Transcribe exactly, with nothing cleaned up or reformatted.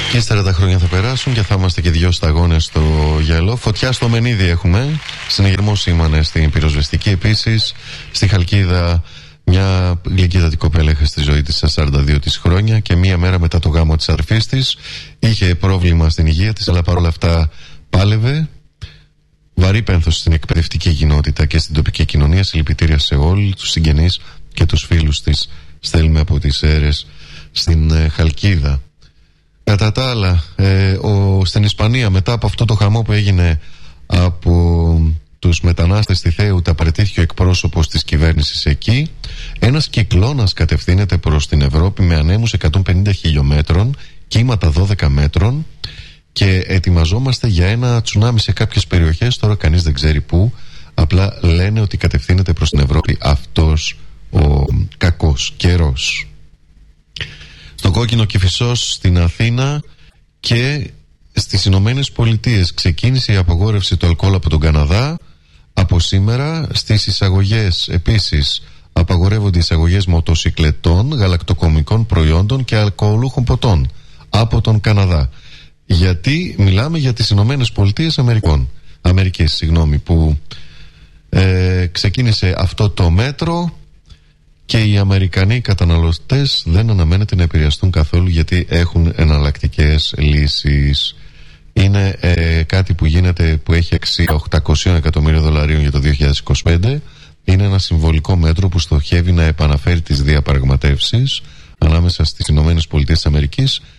Και σαράντα χρόνια θα περάσουν και θα είμαστε και δυο σταγόνες στο γυαλό. Φωτιά στο Μενίδη έχουμε. Συνεγερμό σήμανε στην πυροσβεστική. Επίσης στη Χαλκίδα μια γλυκύτατη κοπέλα είχε στη ζωή της στα σαράντα δύο της χρόνια και μία μέρα μετά το γάμο της αδερφής της είχε πρόβλημα στην υγεία της, αλλά παρόλα αυτά πάλευε. Βαρύ πένθος στην εκπαιδευτική κοινότητα και στην τοπική κοινωνία. Συλληπιτήρια σε όλους τους συγγενείς και τους φίλους της στέλνουμε από τις αίρες στην ε, Χαλκίδα. Κατά τα άλλα, ε, ο, στην Ισπανία, μετά από αυτό το χαμό που έγινε από τους μετανάστες στη Θέουτα, παραιτήθηκε ο εκπρόσωπος της κυβέρνησης εκεί. Ένας κυκλώνας κατευθύνεται προς την Ευρώπη με ανέμους εκατόν πενήντα χιλιόμετρων, κύματα δώδεκα μέτρων και ετοιμαζόμαστε για ένα τσουνάμι σε κάποιες περιοχές. Τώρα κανείς δεν ξέρει πού, απλά λένε ότι κατευθύνεται προς την Ευρώπη αυτός ο κακός καιρός. Στο Κόκκινο Κηφισός στην Αθήνα και στις Ηνωμένες Πολιτείες ξεκίνησε η απαγόρευση του αλκοόλ από τον Καναδά. Από σήμερα στις εισαγωγές επίσης απαγορεύονται οι εισαγωγές μοτοσικλετών, γαλακτοκομικών προϊόντων και αλκοολούχων ποτών από τον Καναδά. Γιατί μιλάμε για τις Ηνωμένες Πολιτείες Αμερικών, Αμερικής, συγγνώμη, που ε, ξεκίνησε αυτό το μέτρο. Και οι Αμερικανοί καταναλωτές δεν αναμένεται να επηρεαστούν καθόλου, γιατί έχουν εναλλακτικές λύσεις. Είναι ε, κάτι που γίνεται, που έχει αξία οκτακόσια εκατομμύρια δολαρίων για το δύο χιλιάδες είκοσι πέντε. Είναι ένα συμβολικό μέτρο που στοχεύει να επαναφέρει τις διαπραγματεύσεις ανάμεσα στις Ηνωμένες Πολιτείες Αμερικής